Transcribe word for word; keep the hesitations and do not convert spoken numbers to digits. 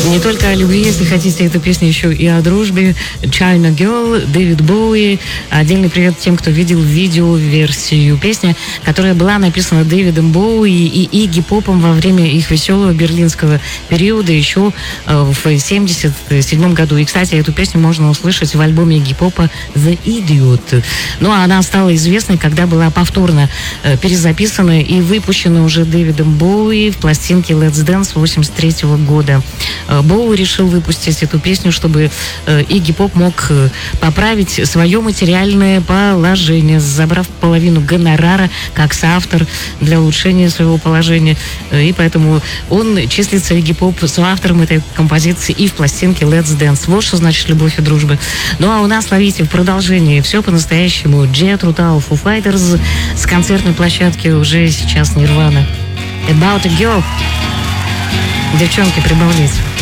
Не только о любви, если хотите, эта песня еще и о дружбе. China Girl, Дэвид Боуи. Отдельный привет тем, кто видел видео-версию песни, которая была написана Дэвидом Боуи и Игги Попом во время их веселого берлинского периода еще в семьдесят седьмом году. И, кстати, эту песню можно услышать в альбоме Игги Попа The Idiot. Ну, а она стала известной, когда была повторно перезаписана и выпущена уже Дэвидом Боуи в пластинке Let's Dance восемьдесят третьего года. Боуи решил выпустить эту песню, чтобы Игги Поп мог поправить свое материальное положение, забрав половину гонорара как соавтор для улучшения своего положения. И поэтому он числится, Игги Поп, соавтором этой композиции и в пластинке Let's Dance. Вот что значит любовь и дружба. Ну а у нас, ловите, в продолжении все по-настоящему. Jethro Tull, Foo Fighters, с концертной площадки уже сейчас Nirvana. About a Girl. Девчонки, прибавляйте.